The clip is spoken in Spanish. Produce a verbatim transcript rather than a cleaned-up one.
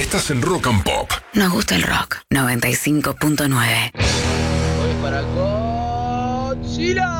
Estás en Rock and Pop. Nos gusta el rock. noventa y cinco punto nueve. Hoy para Godzilla.